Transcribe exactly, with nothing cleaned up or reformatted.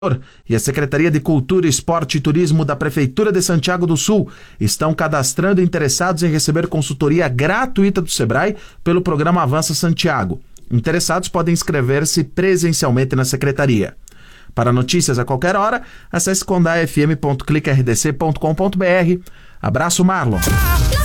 e a Secretaria de Cultura, Esporte e Turismo da Prefeitura de Santiago do Sul estão cadastrando interessados em receber consultoria gratuita do Sebrae pelo programa Avança Santiago. Interessados podem inscrever-se presencialmente na Secretaria. Para notícias a qualquer hora, acesse condá f m ponto clique r d c ponto com ponto b r. Abraço, Marlon.